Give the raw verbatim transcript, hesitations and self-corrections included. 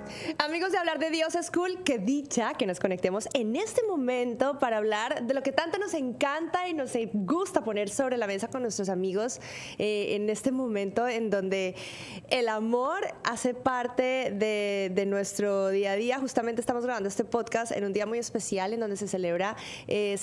Amigos de Hablar de Dios es Cool, qué dicha que nos conectemos en este momento para hablar de lo que tanto nos encanta y nos gusta poner sobre la mesa con nuestros amigos eh, en este momento en donde el amor hace parte de, de nuestro día a día. Justamente estamos grabando este podcast en un día muy especial en donde se celebra eh,